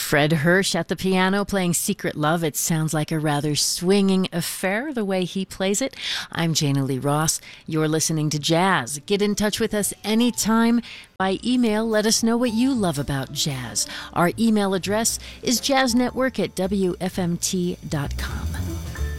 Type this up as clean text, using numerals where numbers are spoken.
Fred Hirsch at the piano playing Secret Love. It sounds like a rather swinging affair the way he plays it. I'm Jana Lee Ross. You're listening to Jazz. Get in touch with us anytime by email. Let us know what you love about jazz. Our email address is jazznetwork@wfmt.com.